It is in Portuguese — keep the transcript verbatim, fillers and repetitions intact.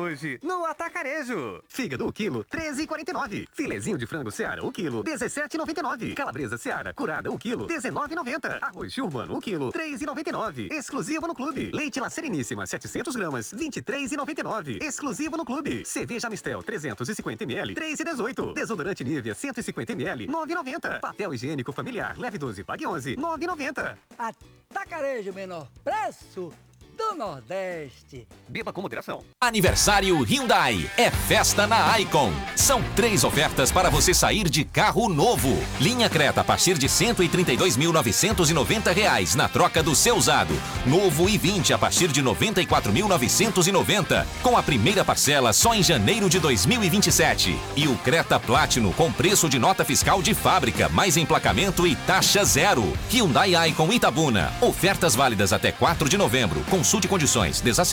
hoje no Atacarejo. Fígado o quilo, treze e quarenta e nove. Filezinho de frango Seara o quilo, dezessete e noventa e nove. Calabresa Seara curada o quilo, dezenove e noventa. Arroz Churmano o quilo, três e noventa e nove. Exclusivo no clube. Leite La Sereníssima setecentos gramas, vinte e três e noventa e nove. Exclusivo no clube. Cerveja Mistel trezentos e cinquenta mililitros, três e dezoito. Desodorante Nivea cento e cinquenta mililitros, nove e noventa. Papel higiênico familiar, leve doze, pague onze, nove e noventa. Atacarejo, menor preço do Nordeste. Beba com moderação. Aniversário Hyundai. É festa na Icon. São três ofertas para você sair de carro novo. Linha Creta a partir de cento e trinta e dois mil novecentos e noventa reais na troca do seu usado. Novo i vinte a partir de noventa e quatro mil novecentos e noventa, com a primeira parcela só em janeiro de dois mil e vinte e sete. E o Creta Platinum com preço de nota fiscal de fábrica, mais emplacamento e taxa zero. Hyundai Icon Itabuna. Ofertas válidas até quatro de novembro. Consulte condições. Desaceleração.